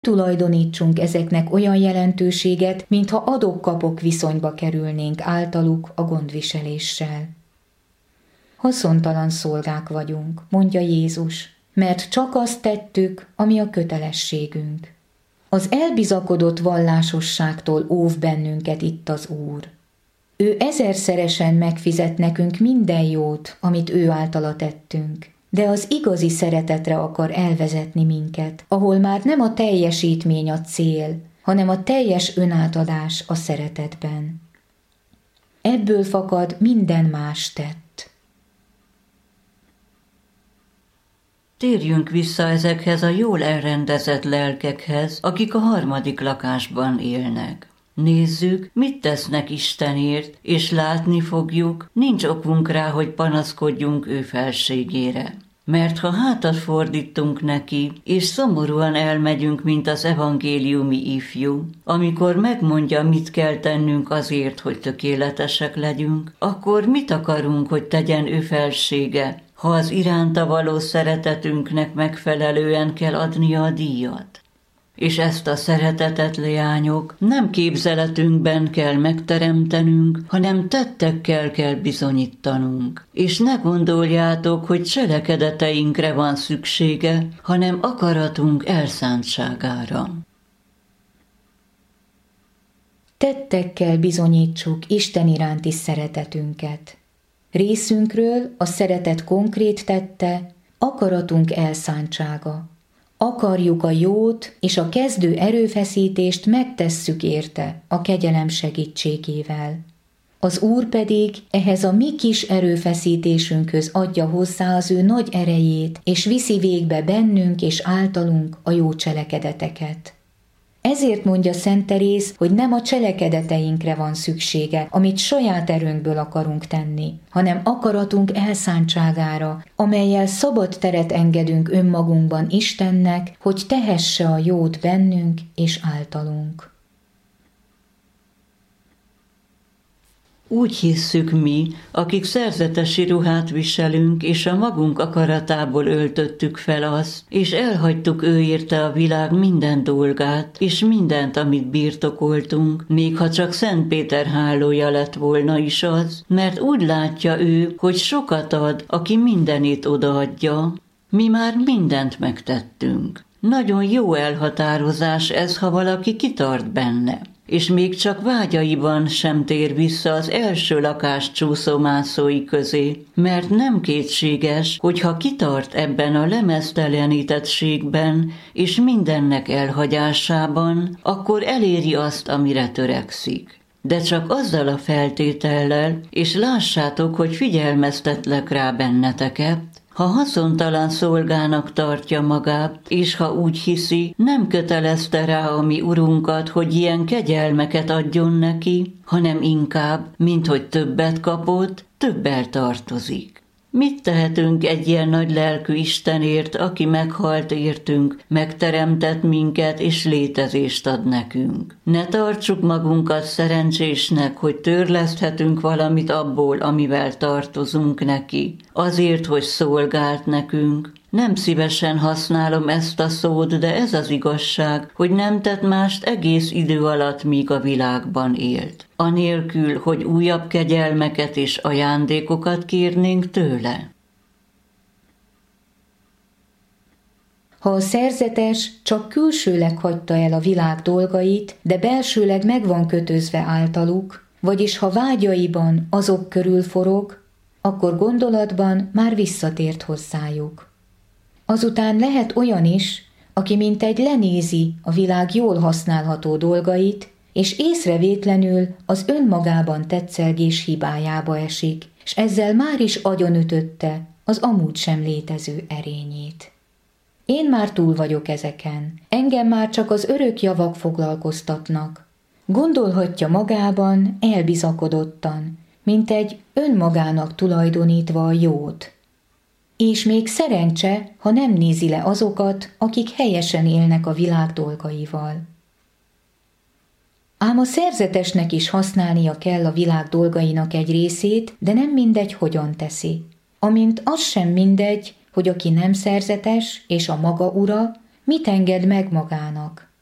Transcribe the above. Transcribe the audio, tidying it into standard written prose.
tulajdonítsunk ezeknek olyan jelentőséget, mintha adok-kapok viszonyba kerülnénk általuk a gondviseléssel. Haszontalan szolgák vagyunk, mondja Jézus, mert csak azt tettük, ami a kötelességünk. Az elbizakodott vallásosságtól óv bennünket itt az Úr. Ő ezerszeresen megfizet nekünk minden jót, amit ő általa tettünk, de az igazi szeretetre akar elvezetni minket, ahol már nem a teljesítmény a cél, hanem a teljes önátadás a szeretetben. Ebből fakad minden más tett. Térjünk vissza ezekhez a jól elrendezett lelkekhez, akik a harmadik lakásban élnek. Nézzük, mit tesznek Istenért, és látni fogjuk, nincs okunk rá, hogy panaszkodjunk ő felségére. Mert ha hátat fordítunk neki, és szomorúan elmegyünk, mint az evangéliumi ifjú, amikor megmondja, mit kell tennünk azért, hogy tökéletesek legyünk, akkor mit akarunk, hogy tegyen ő felsége, ha az iránta való szeretetünknek megfelelően kell adnia a díjat? És ezt a szeretetet, leányok, nem képzeletünkben kell megteremtenünk, hanem tettekkel kell bizonyítanunk. És ne gondoljátok, hogy cselekedeteinkre van szüksége, hanem akaratunk elszántságára. Tettekkel bizonyítsuk Isten iránti szeretetünket. Részünkről a szeretet konkrét tette, akaratunk elszántsága. Akarjuk a jót, és a kezdő erőfeszítést megtesszük érte a kegyelem segítségével. Az Úr pedig ehhez a mi kis erőfeszítésünkhöz adja hozzá az ő nagy erejét, és viszi végbe bennünk és általunk a jó cselekedeteket. Ezért mondja Szent Teréz, hogy nem a cselekedeteinkre van szüksége, amit saját erőnkből akarunk tenni, hanem akaratunk elszántságára, amellyel szabad teret engedünk önmagunkban Istennek, hogy tehesse a jót bennünk és általunk. Úgy hisszük mi, akik szerzetesi ruhát viselünk, és a magunk akaratából öltöttük fel azt, és elhagytuk ő érte a világ minden dolgát, és mindent, amit birtokoltunk, még ha csak Szent Péter hálója lett volna is az, mert úgy látja ő, hogy sokat ad, aki mindenét odaadja. Mi már mindent megtettünk. Nagyon jó elhatározás ez, ha valaki kitart benne, és még csak vágyaiban sem tér vissza az első lakás csúszómászói közé, mert nem kétséges, hogyha kitart ebben a lemeztelenítettségben és mindennek elhagyásában, akkor eléri azt, amire törekszik. De csak azzal a feltétellel, és lássátok, hogy figyelmeztetlek rá benneteket, ha haszontalan szolgának tartja magát, és ha úgy hiszi, nem kötelezte rá a mi Urunkat, hogy ilyen kegyelmeket adjon neki, hanem inkább, mint hogy többet kapott, többel tartozik. Mit tehetünk egy ilyen nagy lelkű Istenért, aki meghalt értünk, megteremtett minket és létezést ad nekünk? Ne tartsuk magunkat szerencsésnek, hogy törleszthetünk valamit abból, amivel tartozunk neki, azért, hogy szolgált nekünk. Nem szívesen használom ezt a szót, de ez az igazság, hogy nem tett mást egész idő alatt, míg a világban élt. Anélkül, hogy újabb kegyelmeket és ajándékokat kérnénk tőle. Ha a szerzetes csak külsőleg hagyta el a világ dolgait, de belsőleg meg van kötözve általuk, vagyis ha vágyaiban azok körül forog, akkor gondolatban már visszatért hozzájuk. Azután lehet olyan is, aki mintegy lenézi a világ jól használható dolgait, és észrevétlenül az önmagában tetszelgés hibájába esik, és ezzel már is agyonütötte az amúgy sem létező erényét. Én már túl vagyok ezeken, engem már csak az örök javak foglalkoztatnak. Gondolhatja magában elbizakodottan, mint egy önmagának tulajdonítva a jót. És még szerencse, ha nem nézi le azokat, akik helyesen élnek a világ dolgaival. Ám a szerzetesnek is használnia kell a világ dolgainak egy részét, de nem mindegy, hogyan teszi. Amint az sem mindegy, hogy aki nem szerzetes és a maga ura, mit enged meg magának?